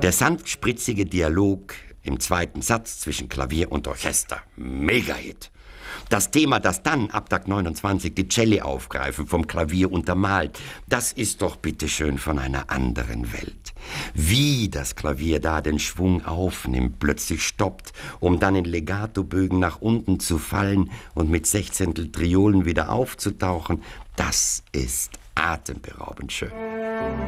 Der sanft spritzige Dialog im zweiten Satz zwischen Klavier und Orchester. Mega-Hit. Das Thema, das dann ab Takt 29 die Celli aufgreifen, vom Klavier untermalt, das ist doch bitteschön von einer anderen Welt. Wie das Klavier da den Schwung aufnimmt, plötzlich stoppt, um dann in Legatobögen nach unten zu fallen und mit Sechzehntel Triolen wieder aufzutauchen, das ist atemberaubend schön.